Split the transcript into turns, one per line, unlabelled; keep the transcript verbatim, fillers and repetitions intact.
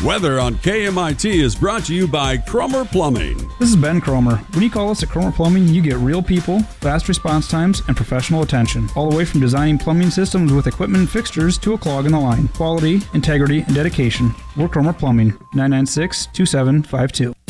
Weather on K M I T is brought to you by Cromer Plumbing.
This is Ben Cromer. When you call us at Cromer Plumbing, you get real people, fast response times, and professional attention. All the way from designing plumbing systems with equipment and fixtures to a clog in the line. Quality, integrity, and dedication. We're Cromer Plumbing, nine nine six, two seven five two.